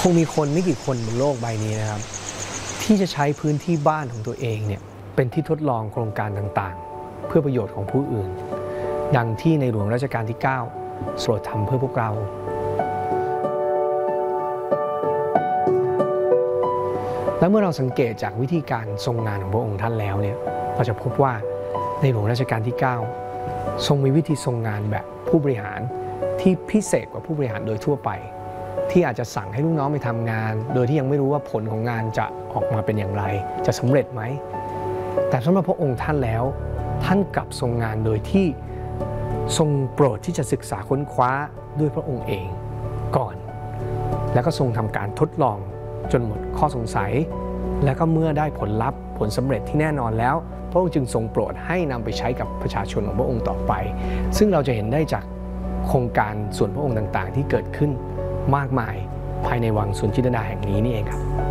คงมีคนไม่กี่คนบนโลกใบนี้นะครับที่จะใช้พื้นที่บ้านของตัวเองเนี่ยเป็นที่ทดลองโครงการต่างๆเพื่อประโยชน์ของผู้อื่นดังที่ในหลวงรัชกาลที่9ทรงทำเพื่อพวกเราและเมื่อเราสังเกตจากวิธีการทรงงานของพระองค์ท่านแล้วเนี่ยเราจะพบว่าในหลวงรัชกาลที่9ทรงมีวิธีทรงงานแบบผู้บริหารที่พิเศษกว่าผู้บริหารโดยทั่วไปที่อาจจะสั่งให้ลูกน้องไปทำงานโดยที่ยังไม่รู้ว่าผลของงานจะออกมาเป็นอย่างไรจะสำเร็จไหมแต่สำหรับพระองค์ท่านแล้วท่านกลับทรงงานโดยที่ทรงโปรดที่จะศึกษาค้นคว้าด้วยพระองค์เองก่อนแล้วก็ทรงทำการทดลองจนหมดข้อสงสัยและก็เมื่อได้ผลลัพธ์ผลสำเร็จที่แน่นอนแล้วพระองค์จึงทรงโปรดให้นำไปใช้กับประชาชนของพระองค์ต่อไปซึ่งเราจะเห็นได้จากโครงการส่วนพระองค์ต่างๆที่เกิดขึ้นมากมายภายในวังสวนจิตรลดาแห่งนี้นี่เองครับ